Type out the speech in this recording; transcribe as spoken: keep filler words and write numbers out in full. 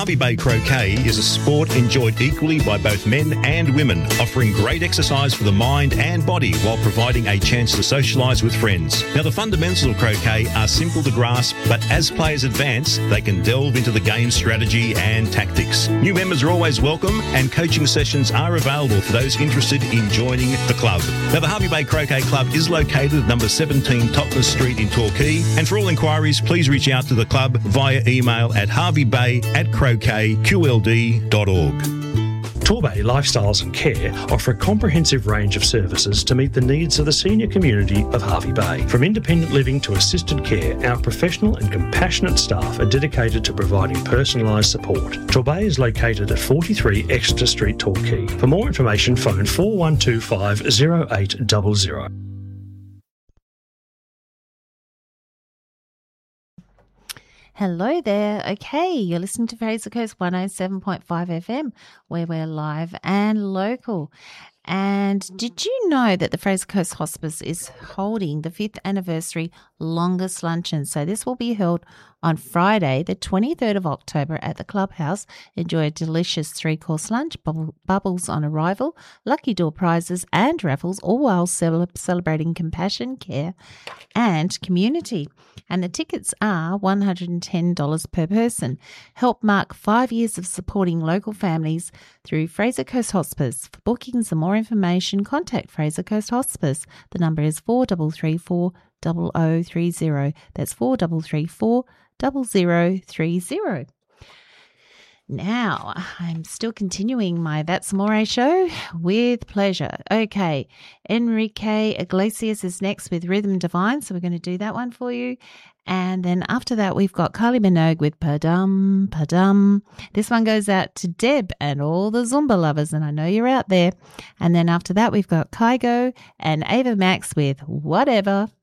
Harvey Bay Croquet is a sport enjoyed equally by both men and women, offering great exercise for the mind and body while providing a chance to socialise with friends. Now, the fundamentals of croquet are simple to grasp, but as players advance, they can delve into the game's strategy and tactics. New members are always welcome, and coaching sessions are available for those interested in joining the club. Now, the Harvey Bay Croquet Club is located at number seventeen Totnes Street in Torquay, and for all inquiries, please reach out to the club via email at harveybay at croquet q l d dot org. Torbay Lifestyles and Care offer a comprehensive range of services to meet the needs of the senior community of Harvey Bay. From independent living to assisted care, our professional and compassionate staff are dedicated to providing personalised support. Torbay is located at forty-three Exeter Street, Torquay. For more information, phone four one two five zero eight zero zero. Hello there. Okay, you're listening to Fraser Coast one oh seven point five F M, where we're live and local. And did you know that the Fraser Coast Hospice is holding the fifth anniversary longest luncheon? So this will be held on Friday, the twenty-third of October at the Clubhouse. Enjoy a delicious three-course lunch, bubble, bubbles on arrival, lucky door prizes and raffles, all while cel- celebrating compassion, care and community. And the tickets are one hundred ten dollars per person. Help mark five years of supporting local families through Fraser Coast Hospice. For bookings and more information, contact Fraser Coast Hospice. The number is four three three four zero zero three zero. That's four three three four zero zero three zero. Now, I'm still continuing my That's More show with pleasure. Okay, Enrique Iglesias is next with Rhythm Divine, so we're going to do that one for you. And then after that, we've got Kylie Minogue with Padum, Padum. This one goes out to Deb and all the Zumba lovers, and I know you're out there. And then after that, we've got Kygo and Ava Max with Whatever.